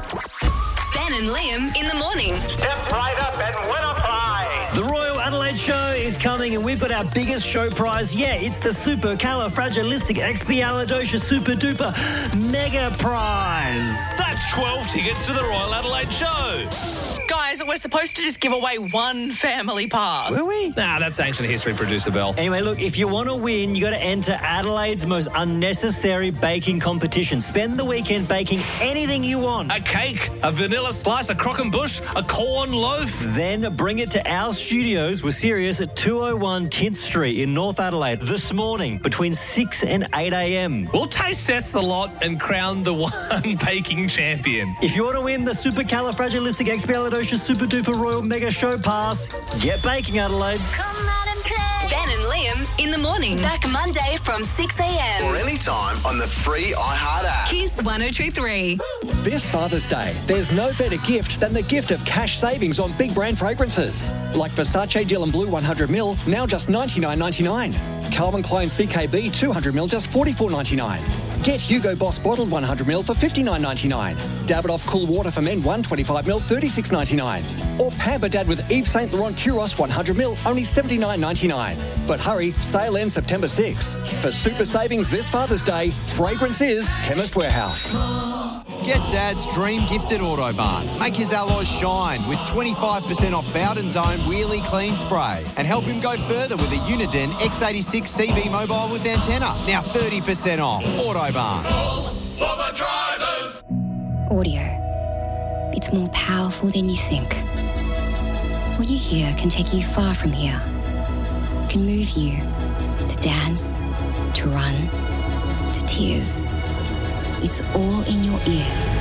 Ben and Liam in the morning. Step right up and win a prize. The Royal Adelaide Show is coming and we've got our biggest show prize yet. It's the Supercalifragilisticexpialidocious Super Duper Mega Prize. That's 12 tickets to the Royal Adelaide Show. Guys, we're supposed to just give away one family pass. Were we? Nah, that's ancient history, producer Bell. Anyway, look, if you want to win, you got to enter Adelaide's most unnecessary baking competition. Spend the weekend baking anything you want. A cake, a vanilla slice, a croquembouche, a corn loaf. Then bring it to our studios. We're serious at 201 10th Street in North Adelaide this morning between 6 and 8 a.m. We'll taste test the lot and crown the one baking champion. If you want to win the Supercalifragilisticexpialidocious Super Duper Royal Mega Show Pass, get baking, Adelaide. Come out and play. Ben and Liam in the morning. Back Monday from 6 a.m. Or anytime on the free iHeart app. Kiss 102.3. This Father's Day, there's no better gift than the gift of cash savings on big brand fragrances. Like Versace Dylan Blue 100ml, now just $99.99. Calvin Klein CKB 200ml, just $44.99. Get Hugo Boss bottled 100ml for $59.99. Davidoff Cool Water for Men 125ml, $36.99. Or Pamper Dad with Yves Saint Laurent Kuros 100ml, only $79.99. But hurry, sale ends September 6. For super savings this Father's Day, fragrance is Chemist Warehouse. Get Dad's dream gift at Autobarn. Make his alloys shine with 25% off Bowden's own Wheelie Clean Spray. And help him go further with a Uniden X86 CV mobile with antenna. Now 30% off. Autobarn. All for the drivers. Audio. It's more powerful than you think. What you hear can take you far from here. Can move you to dance, to run, to tears. It's all in your ears.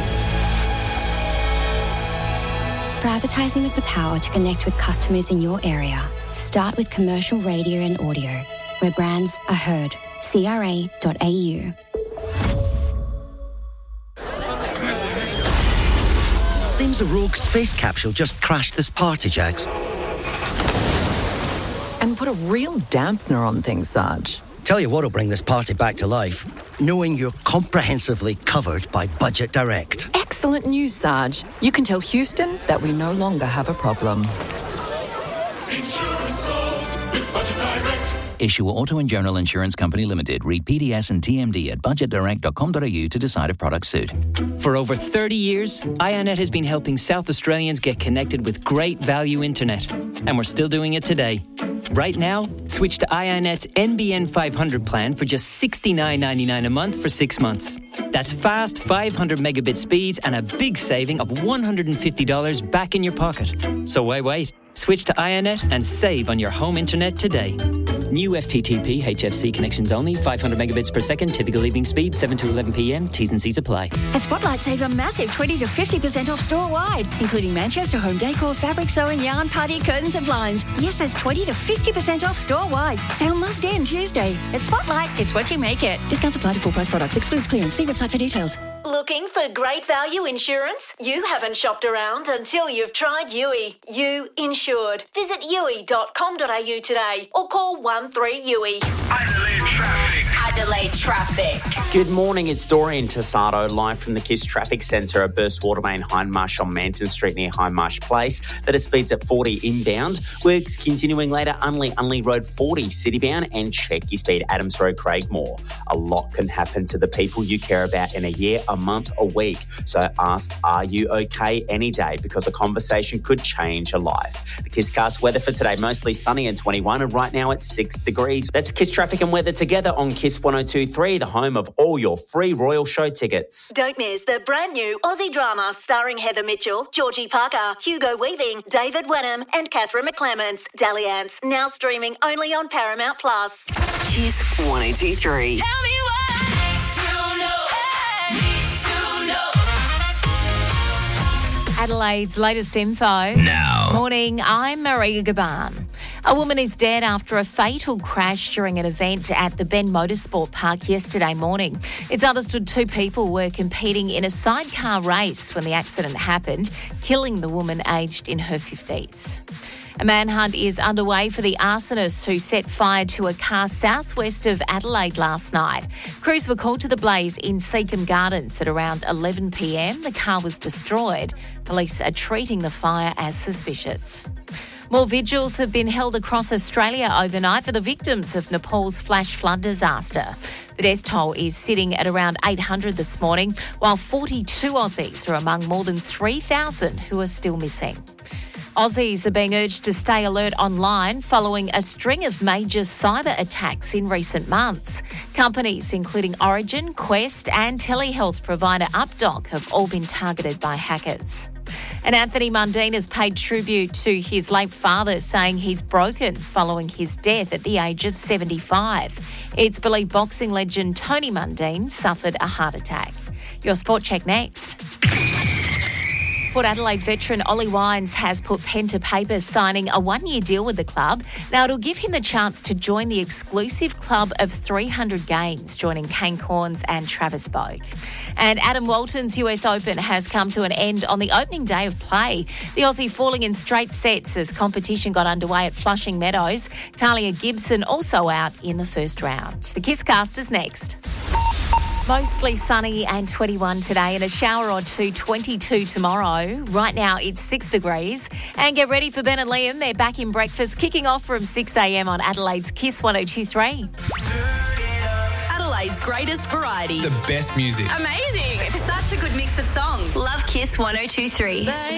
For advertising with the power to connect with customers in your area, start with commercial radio and audio, where brands are heard. CRA.au. Seems a rogue space capsule just crashed this party, Jags. And put a real dampener on things, Sarge. Tell you what'll bring this party back to life. Knowing you're comprehensively covered by Budget Direct. Excellent news, Sarge. You can tell Houston that we no longer have a problem. Insurance solved with Budget Direct. Issue Auto and General Insurance Company Limited. Read PDS and TMD at budgetdirect.com.au to decide if products suit. For over 30 years, IONET has been helping South Australians get connected with great value internet. And we're still doing it today. Right now, switch to IONET's NBN 500 plan for just $69.99 a month for 6 months. That's fast 500 megabit speeds and a big saving of $150 back in your pocket. So why wait? Switch to IONET and save on your home internet today. New FTTP HFC connections only, 500 megabits per second, typical evening speed, 7 to 11 p.m. T's and C's apply. At Spotlight, save a massive 20 to 50% off store-wide, including Manchester home decor, fabric sewing, yarn, party, curtains and blinds. Yes, that's 20 to 50% off store-wide. Sale must end Tuesday. At Spotlight, it's what you make it. Discounts apply to full price products. Excludes clearance. See website for details. Looking for great value insurance? You haven't shopped around until you've tried Yui. You insured. Visit yui.com.au today or call 13-YUI. Adelaide traffic. Adelaide traffic. Good morning, it's Dorian Tassado live from the KISS Traffic Centre at Burst Watermain Hindmarsh on Manton Street near Hindmarsh Place. That is speeds at 40 inbound. Works continuing later, Unley Road 40 citybound, and check your speed Adams Road Craigmore. A lot can happen to the people you care about in a year, a month, a week. So ask, are you okay any day? Because a conversation could change a life. The KISScast weather for today, mostly sunny and 21, and right now it's 6 degrees. That's KISS Traffic and Weather together on KISS 102.3, the home of all your free Royal Show tickets. Don't miss the brand new Aussie drama starring Heather Mitchell, Georgie Parker, Hugo Weaving, David Wenham and Catherine McClements. Dalliance, now streaming only on Paramount+. Kiss 102.3. Tell me what to know. Adelaide's latest info. Now. Morning, I'm Maria Gaban. A woman is dead after a fatal crash during an event at the Ben Motorsport Park yesterday morning. It's understood 2 people were competing in a sidecar race when the accident happened, killing the woman aged in her 50s. A manhunt is underway for the arsonist who set fire to a car southwest of Adelaide last night. Crews were called to the blaze in Seacombe Gardens at around 11 p.m. The car was destroyed. Police are treating the fire as suspicious. More vigils have been held across Australia overnight for the victims of Nepal's flash flood disaster. The death toll is sitting at around 800 this morning, while 42 Aussies are among more than 3,000 who are still missing. Aussies are being urged to stay alert online following a string of major cyber attacks in recent months. Companies including Origin, Quest and telehealth provider UpDoc have all been targeted by hackers. And Anthony Mundine has paid tribute to his late father, saying he's broken following his death at the age of 75. It's believed boxing legend Tony Mundine suffered a heart attack. Your Sport Check next. Port Adelaide veteran Ollie Wines has put pen to paper signing a one-year deal with the club. Now, it'll give him the chance to join the exclusive club of 300 games, joining Kane Cornes and Travis Boak. And Adam Walton's US Open has come to an end on the opening day of play. The Aussie falling in straight sets as competition got underway at Flushing Meadows. Talia Gibson also out in the first round. The Kisscasters next. Mostly sunny and 21 today and a shower or two, 22 tomorrow. Right now it's 6 degrees. And get ready for Ben and Liam. They're back in breakfast, kicking off from 6 a.m. on Adelaide's Kiss 102.3. Adelaide's greatest variety. The best music. Amazing. It's such a good mix of songs. Love Kiss 102.3.